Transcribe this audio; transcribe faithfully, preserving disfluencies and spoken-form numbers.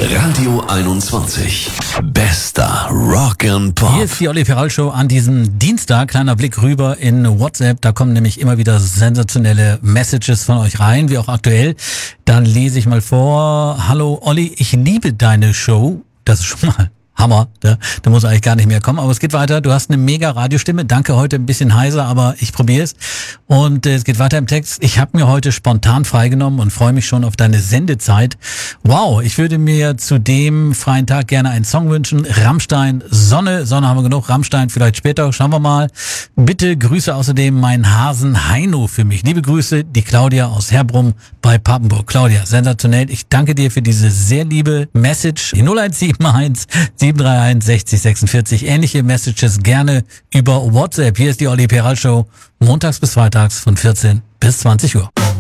Radio einundzwanzig. Bester Rock'n'Pop. Hier ist die Olli Peral Show an diesem Dienstag. Kleiner Blick rüber in WhatsApp. Da kommen nämlich immer wieder sensationelle Messages von euch rein, wie auch aktuell. Dann lese ich mal vor. Hallo Olli, ich liebe deine Show. Das ist schon mal Hammer, da, da muss eigentlich gar nicht mehr kommen. Aber es geht weiter. Du hast eine mega Radiostimme. Danke, heute ein bisschen heiser, aber ich probiere es. Und äh, es geht weiter im Text. Ich habe mir heute spontan freigenommen und freue mich schon auf deine Sendezeit. Wow, ich würde mir zu dem freien Tag gerne einen Song wünschen. Rammstein, Sonne. Sonne haben wir genug. Rammstein vielleicht später. Schauen wir mal. Bitte grüße außerdem meinen Hasen Heino für mich. Liebe Grüße, die Claudia aus Herbrum bei Papenburg. Claudia, sensationell. Ich danke dir für diese sehr liebe Message. Die null eins sieben eins sieben drei eins sechzig sechsundvierzig. Ähnliche Messages gerne über WhatsApp. Hier ist die Olli Peral Show. Montags bis freitags von vierzehn bis zwanzig Uhr.